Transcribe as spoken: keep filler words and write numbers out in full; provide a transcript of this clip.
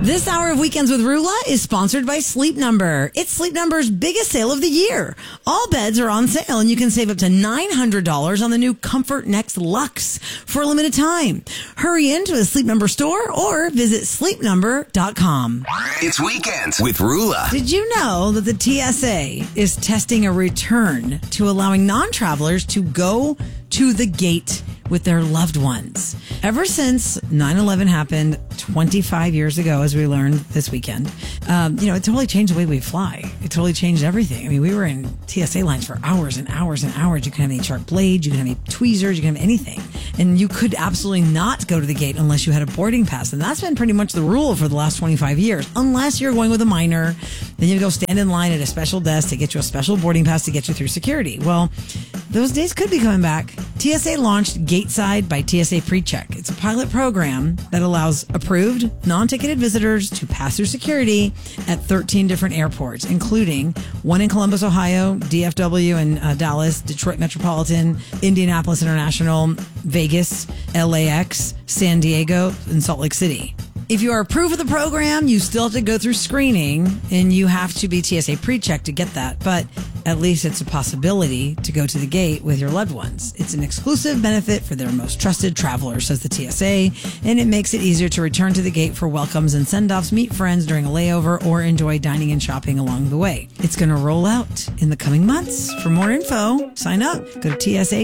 This hour of Weekends with Rula is sponsored by Sleep Number. It's Sleep Number's biggest sale of the year. All beds are on sale and you can save up to nine hundred dollars on the new Comfort Next Luxe for a limited time. Hurry into a Sleep Number store or visit sleep number dot com. It's Weekends with Rula. Did you know that the T S A is testing a return to allowing non-travelers to go to the gate with their loved ones? Ever since nine eleven happened twenty-five years ago, as we learned this weekend, um, you know, it totally changed the way we fly. It totally changed everything. I mean, we were in T S A lines for hours and hours and hours. You can have any sharp blades, you can have any tweezers, you can have anything. And you could absolutely not go to the gate unless you had a boarding pass. And that's been pretty much the rule for the last twenty-five years. Unless you're going with a minor, then you go stand in line at a special desk to get you a special boarding pass to get you through security. Well, those days could be coming back. T S A launched Gateside by T S A PreCheck. It's a pilot program that allows approved, non-ticketed visitors to pass through security at thirteen different airports, including one in Columbus, Ohio, D F W in uh, Dallas, Detroit Metropolitan, Indianapolis International, Vegas, L A X, San Diego, and Salt Lake City. If you are approved of the program, you still have to go through screening, and you have to be T S A PreCheck to get that. But at least it's a possibility to go to the gate with your loved ones. It's an exclusive benefit for their most trusted travelers, says the T S A, and it makes it easier to return to the gate for welcomes and send-offs, meet friends during a layover, or enjoy dining and shopping along the way. It's going to roll out in the coming months. For more info, sign up. Go to T S A